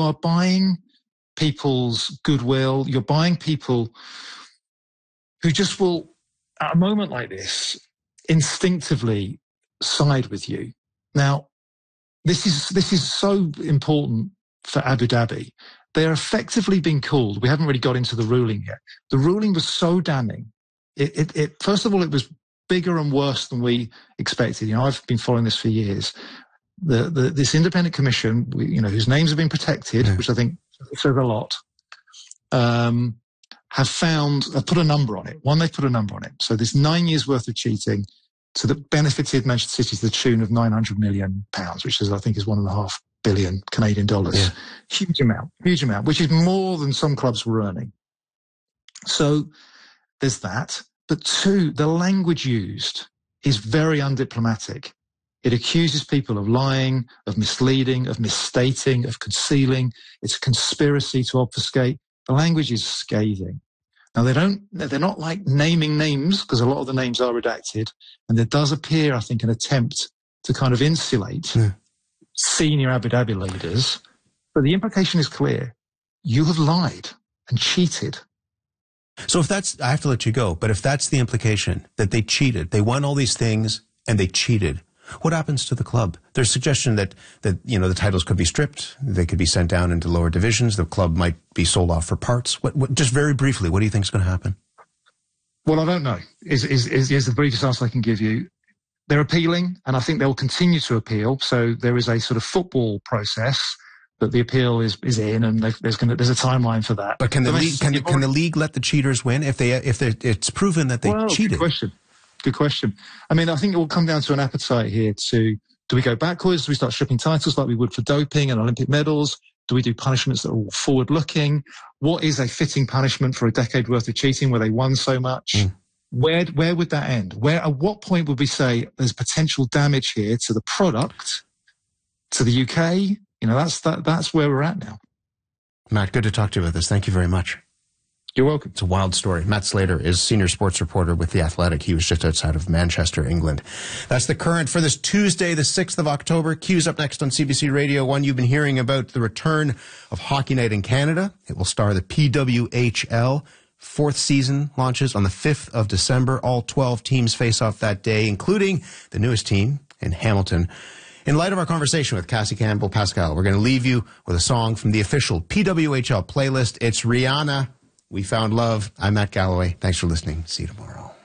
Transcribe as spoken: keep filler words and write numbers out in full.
are buying people's goodwill. You're buying people who just will, at a moment like this, instinctively side with you. Now, this is this is so important for Abu Dhabi. They are effectively being called. We haven't really got into the ruling yet. The ruling was so damning. It, it, it first of all, it was bigger and worse than we expected. You know, I've been following this for years. The, the this independent commission, we, you know, whose names have been protected, yeah. which I think says a lot, um, have found, have put a number on it. One, they've put a number on it. So there's nine years worth of cheating to that benefited Manchester City to the tune of nine hundred million pounds, which is, I think, is one and a half billion Canadian dollars. Yeah. Huge amount, huge amount, which is more than some clubs were earning. So there's that. But two, the language used is very undiplomatic. It accuses people of lying, of misleading, of misstating, of concealing. It's a conspiracy to obfuscate. The language is scathing. Now, they don't, they're not like naming names, because a lot of the names are redacted. And there does appear, I think, an attempt to kind of insulate yeah. senior Abu Dhabi leaders. But the implication is clear. You have lied and cheated. So if that's, I have to let you go, but if that's the implication, that they cheated, they won all these things and they cheated, what happens to the club? There's suggestion that, that, you know, the titles could be stripped. They could be sent down into lower divisions. The club might be sold off for parts. What, what, just very briefly, what do you think is going to happen? Well, I don't know, is, is, is, is the briefest answer I can give you. They're appealing, and I think they'll continue to appeal. So there is a sort of football process that the appeal is, is in, and there's going to, there's a timeline for that. But can the, league, can, can the league let the cheaters win if they, if it's proven that they well, cheated? Good question. Good question. I mean, I think it will come down to an appetite here to, do we go backwards? Do we start stripping titles like we would for doping and Olympic medals? Do we do punishments that are forward-looking? What is a fitting punishment for a decade worth of cheating where they won so much? Mm. Where, where would that end? Where, at what point would we say there's potential damage here to the product, to the U K? You know, that's, that, that's where we're at now. Matt, good to talk to you about this. Thank you very much. You're welcome. It's a wild story. Matt Slater is senior sports reporter with The Athletic. He was just outside of Manchester, England. That's the current for this Tuesday, the sixth of October. Q's up next on C B C Radio one. You've been hearing about the return of Hockey Night in Canada. It will star the P W H L. Fourth season launches on the fifth of December. All twelve teams face off that day, including the newest team in Hamilton. In light of our conversation with Cassie Campbell-Pascal, we're going to leave you with a song from the official P W H L playlist. It's Rihanna, We Found Love. I'm Matt Galloway. Thanks for listening. See you tomorrow.